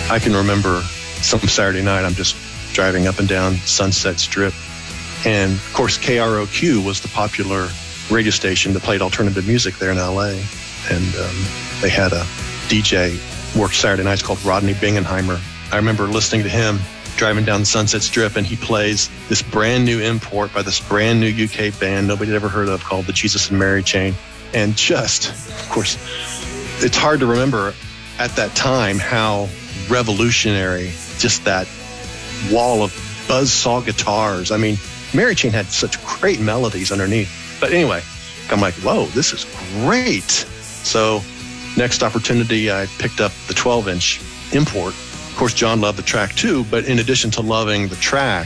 I can remember some Saturday night, I'm just driving up and down Sunset Strip. And of course, KROQ was the popular radio station that played alternative music there in LA. And they had a DJ worked Saturday nights called Rodney Bingenheimer. I remember listening to him driving down the Sunset Strip, and he plays this brand new import by this brand new UK band nobody had ever heard of called the Jesus and Mary Chain. And just, of course, it's hard to remember at that time how revolutionary just that wall of buzzsaw guitars. I mean, Mary Chain had such great melodies underneath. But anyway, I'm like, whoa, this is great. So next opportunity, I picked up the 12-inch import. Of course, John loved the track too, but in addition to loving the track,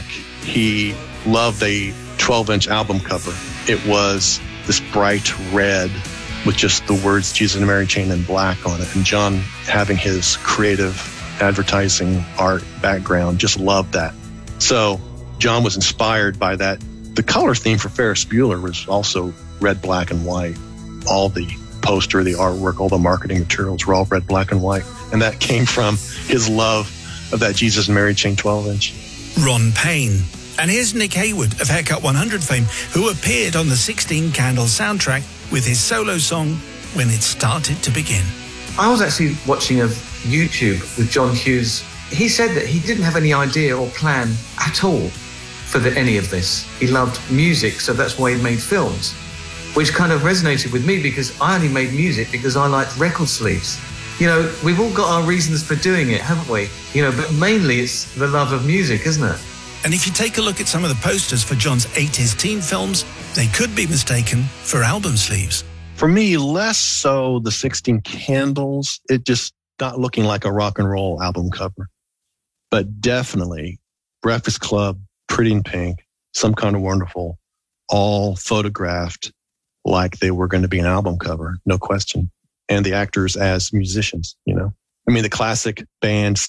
he loved the 12-inch album cover. It was this bright red with just the words Jesus and Mary Chain in black on it. And John, having his creative advertising art background, just loved that. So John was inspired by that. The color theme for Ferris Bueller was also red, black, and white. All the poster, the artwork, all the marketing materials were all red, black, and white. And that came from his love of that Jesus and Mary Chain 12-inch. Ron Payne. And here's Nick Hayward of Haircut 100 fame, who appeared on the 16 Candles soundtrack with his solo song, When It Started to Begin. I was actually watching a YouTube with John Hughes. He said that he didn't have any idea or plan at all for any of this. He loved music, so that's why he made films, which kind of resonated with me because I only made music because I liked record sleeves. You know, we've all got our reasons for doing it, haven't we? You know, but mainly it's the love of music, isn't it? And if you take a look at some of the posters for John's 80s teen films, they could be mistaken for album sleeves. For me, less so the 16 Candles. It just not looking like a rock and roll album cover. But definitely Breakfast Club, Pretty in Pink, Some Kind of Wonderful, all photographed like they were going to be an album cover, no question. And the actors as musicians, you know. I mean, the classic band